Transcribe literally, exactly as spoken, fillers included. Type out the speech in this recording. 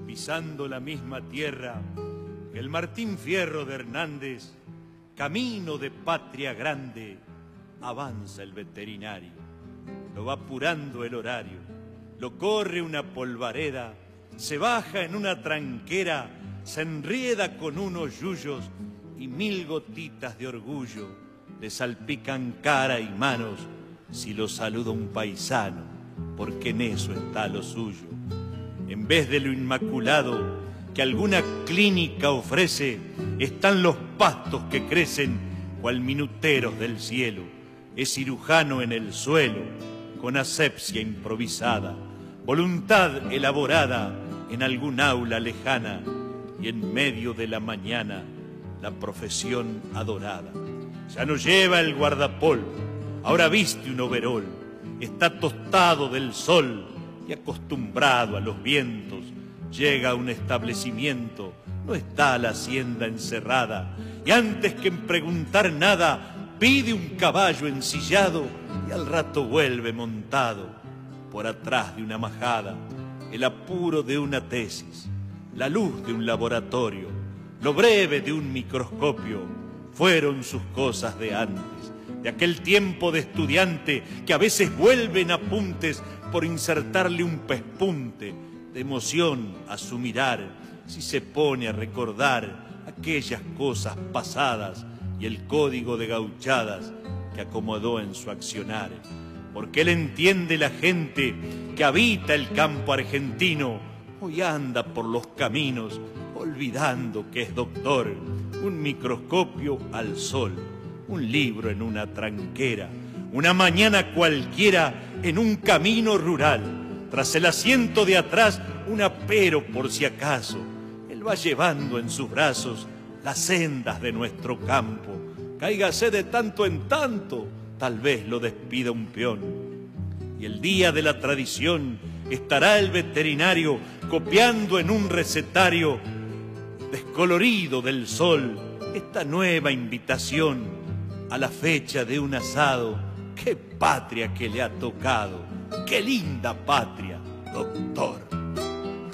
pisando la misma tierra que el Martín Fierro de Hernández, camino de patria grande, avanza el veterinario. Lo va apurando el horario, lo corre una polvareda, se baja en una tranquera, se enrieda con unos yuyos y mil gotitas de orgullo le salpican cara y manos si lo saluda un paisano, porque en eso está lo suyo. En vez de lo inmaculado que alguna clínica ofrece, están los pastos que crecen cual minuteros del cielo. Es cirujano en el suelo, con asepsia improvisada, voluntad elaborada en algún aula lejana, y en medio de la mañana la profesión adorada. Ya no lleva el guardapolvo, ahora viste un overol, está tostado del sol y acostumbrado a los vientos. Llega a un establecimiento, no está la hacienda encerrada, y antes que en preguntar nada, pide un caballo ensillado y al rato vuelve montado por atrás de una majada. El apuro de una tesis, la luz de un laboratorio, lo breve de un microscopio, fueron sus cosas de antes, de aquel tiempo de estudiante que a veces vuelven apuntes por insertarle un pespunte de emoción a su mirar, si se pone a recordar aquellas cosas pasadas y el código de gauchadas que acomodó en su accionar. Porque él entiende la gente que habita el campo argentino, hoy anda por los caminos olvidando que es doctor, un microscopio al sol, un libro en una tranquera, una mañana cualquiera en un camino rural, tras el asiento de atrás un apero por si acaso. Él va llevando en sus brazos las sendas de nuestro campo. Cáigase de tanto en tanto, tal vez lo despida un peón. Y el día de la tradición estará el veterinario copiando en un recetario descolorido del sol esta nueva invitación a la fecha de un asado. ¡Qué patria que le ha tocado! ¡Qué linda patria, doctor!